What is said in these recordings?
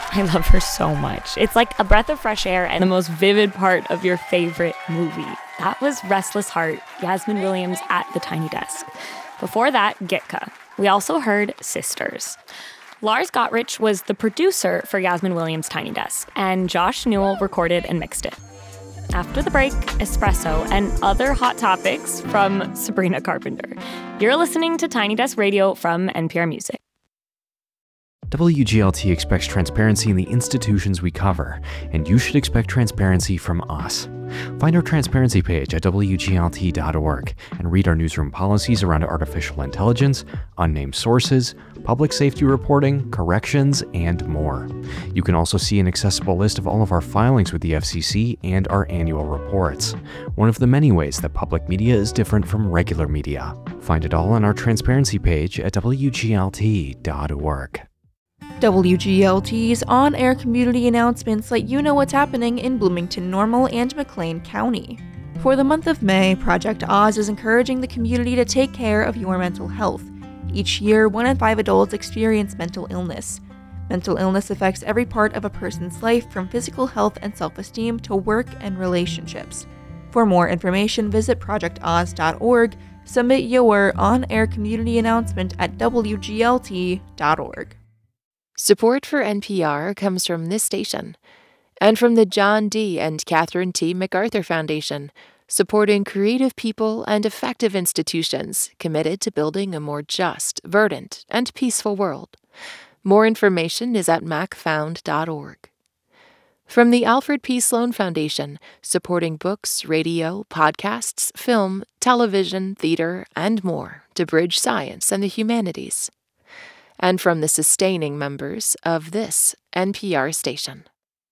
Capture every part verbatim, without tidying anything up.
I love her so much. It's like a breath of fresh air and the most vivid part of your favorite movie. That was Restless Heart, Yasmin Williams at the Tiny Desk. Before that, Gitka. We also heard Sisters. Lars Gottrich was the producer for Yasmin Williams' Tiny Desk, and Josh Newell recorded and mixed it. After the break, espresso and other hot topics from Sabrina Carpenter. You're listening to Tiny Desk Radio from N P R Music. W G L T expects transparency in the institutions we cover, and you should expect transparency from us. Find our transparency page at W G L T dot org and read our newsroom policies around artificial intelligence, unnamed sources, public safety reporting, corrections, and more. You can also see an accessible list of all of our filings with the F C C and our annual reports, one of the many ways that public media is different from regular media. Find it all on our transparency page at W G L T dot org. W G L T's on-air community announcements let you know what's happening in Bloomington Normal and McLean County. For the month of May, Project Oz is encouraging the community to take care of your mental health. Each year, one in five adults experience mental illness. Mental illness affects every part of a person's life, from physical health and self-esteem to work and relationships. For more information, visit project oz dot org. Submit your on-air community announcement at W G L T dot org. Support for N P R comes from this station and from the John D. and Catherine T. MacArthur Foundation, supporting creative people and effective institutions committed to building a more just, verdant, and peaceful world. More information is at mac found dot org. From the Alfred P. Sloan Foundation, supporting books, radio, podcasts, film, television, theater, and more to bridge science and the humanities. And from the sustaining members of this N P R station.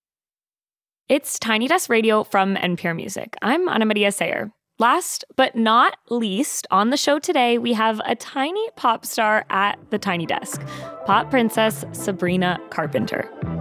It's Tiny Desk Radio from N P R Music. I'm Ana Maria Sayer. Last but not least, on the show today, we have a tiny pop star at the Tiny Desk, pop princess Sabrina Carpenter.